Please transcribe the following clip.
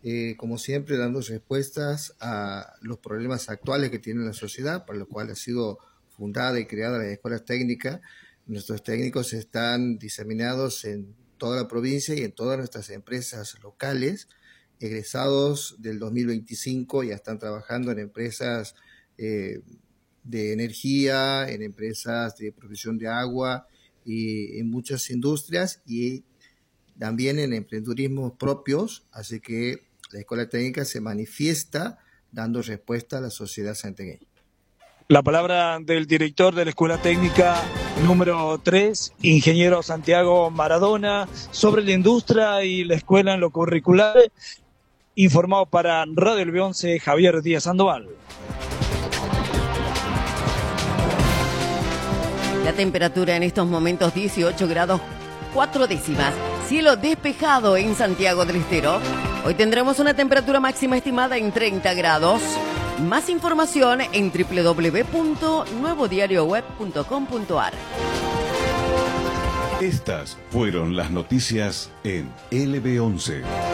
como siempre, dando respuestas a los problemas actuales que tiene la sociedad, para lo cual ha sido fundada y creada la escuela técnica. Nuestros técnicos están diseminados en toda la provincia y en todas nuestras empresas locales. Egresados del 2025 ya están trabajando en empresas de energía, en empresas de provisión de agua y en muchas industrias y también en emprendedurismos propios, así que la Escuela Técnica se manifiesta dando respuesta a la sociedad santiagueña. La palabra del director de la Escuela Técnica número 3, ingeniero Santiago Maradona, sobre la industria y la escuela en lo curricular, informado para Radio LB11, Javier Díaz Sandoval. La temperatura en estos momentos 18 grados 4 décimas. Cielo despejado en Santiago del Estero. Hoy tendremos una temperatura máxima estimada en 30 grados. Más información en www.nuevodiarioweb.com.ar. Estas fueron las noticias en LB11.